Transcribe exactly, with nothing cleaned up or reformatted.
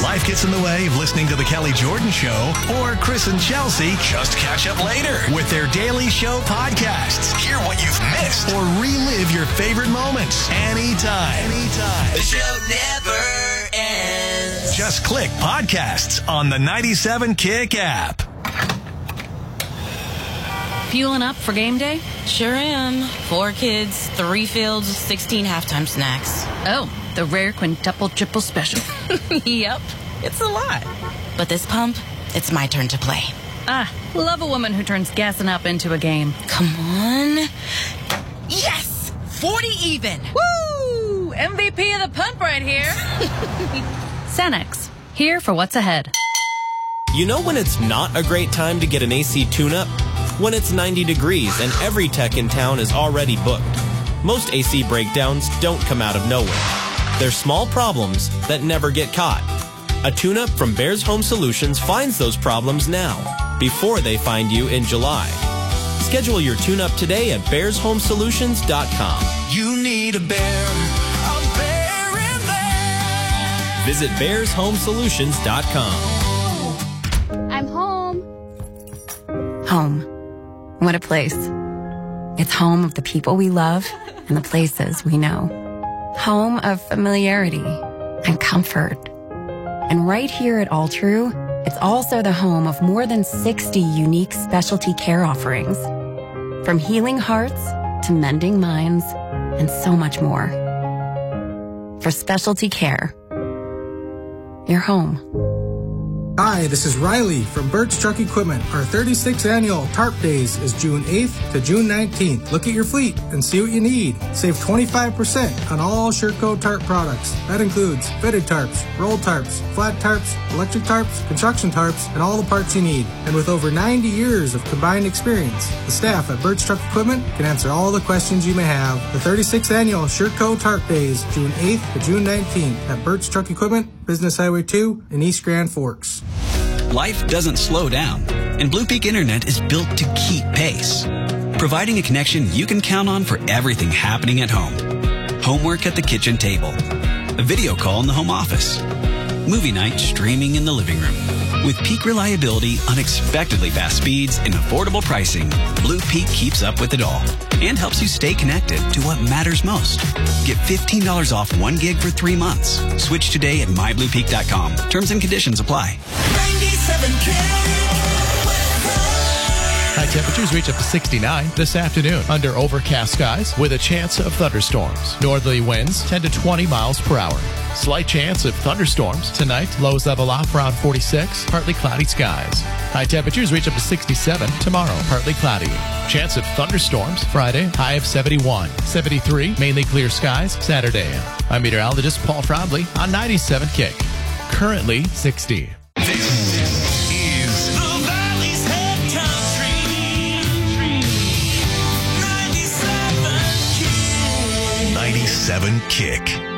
life gets in the way of listening to The Kelly Jordan Show, or Chris and Chelsea just catch up later with their daily show podcasts. Hear what you've missed or relive your favorite moments anytime. Anytime. The show never ends. Just click podcasts on the ninety-seven Kick app. Fueling up for game day? Sure am. Four kids, three fields, sixteen halftime snacks. Oh, the rare quintuple triple special. Yep, it's a lot. But this pump, it's my turn to play. Ah, love a woman who turns gassing up into a game. Come on. Yes! forty even! Woo! M V P of the pump right here. Sanex, here for what's ahead. You know when it's not a great time to get an A C tune-up? When it's ninety degrees and every tech in town is already booked. Most A C breakdowns don't come out of nowhere. They're small problems that never get caught. A tune-up from Bears Home Solutions finds those problems now, before they find you in July. Schedule your tune-up today at bears home solutions dot com. You need a bear, a bear in there. Visit bears home solutions dot com. I'm home. Home. What a place. It's home of the people we love and the places we know. Home of familiarity and comfort. And right here at All True, it's also the home of more than sixty unique specialty care offerings. From healing hearts to mending minds and so much more. For specialty care, you're home. Hi, this is Riley from Burt's Truck Equipment. Our thirty-sixth annual TARP Days is June eighth to June nineteenth. Look at your fleet and see what you need. Save twenty-five percent on all Sherco tarp products. That includes fitted tarps, roll tarps, flat tarps, electric tarps, construction tarps, and all the parts you need. And with over ninety years of combined experience, the staff at Burt's Truck Equipment can answer all the questions you may have. The thirty-sixth annual Sherco TARP Days, June eighth to June nineteenth at Burt's Truck Equipment, Business Highway two in East Grand Forks. Life doesn't slow down, and Blue Peak Internet is built to keep pace, providing a connection you can count on for everything happening at home. Homework at the kitchen table, a video call in the home office, movie night streaming in the living room. With peak reliability, unexpectedly fast speeds, and affordable pricing, Blue Peak keeps up with it all and helps you stay connected to what matters most. Get fifteen dollars off one gig for three months. Switch today at my blue peak dot com. Terms and conditions apply. ninety-seven K. High temperatures reach up to sixty-nine this afternoon under overcast skies with a chance of thunderstorms. Northerly winds ten to twenty miles per hour. Slight chance of thunderstorms tonight. Lows level off around forty-six. Partly cloudy skies. High temperatures reach up to sixty-seven tomorrow. Partly cloudy. Chance of thunderstorms Friday. High of seventy-one. seventy-three. Mainly clear skies Saturday. I'm meteorologist Paul Frobley on ninety-seven Kick. Currently sixty. This is the Valley's Head Country. ninety-seven Kick. ninety-seven Kick.